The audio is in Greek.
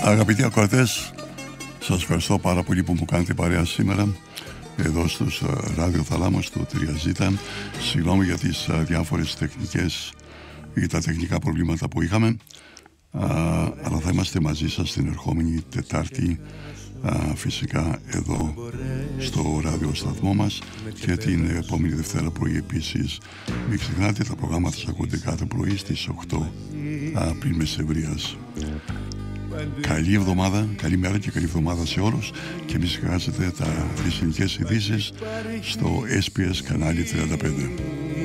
Αγαπητοί ακροατές, σας ευχαριστώ πάρα πολύ που μου κάνετε παρέα σήμερα εδώ στους ραδιοθαλάμους του 3Z. Συγγνώμη για τις διάφορες τεχνικές ή τα τεχνικά προβλήματα που είχαμε, αλλά θα είμαστε μαζί σας την ερχόμενη Τετάρτη, φυσικά εδώ στο ραδιοσταθμό μας, και την επόμενη Δευτέρα πρωί επίσης. Μην ξεχνάτε, τα προγράμματα σας ακούνται κάθε πρωί στις 8 πριν μεσημβρίας. Καλή εβδομάδα, καλή μέρα και καλή εβδομάδα σε όλους, και μην ξεχάσετε τις ελληνικές ειδήσεις στο SPS κανάλι 35.